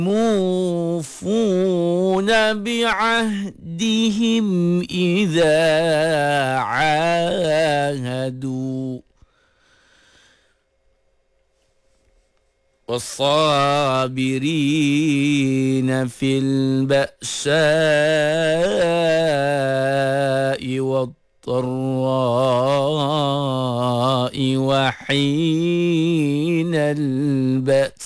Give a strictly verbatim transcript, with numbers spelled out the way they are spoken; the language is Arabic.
موفون بعهدهم إذا عاهدوا والصابرين في البأساء والضراء وحين البأس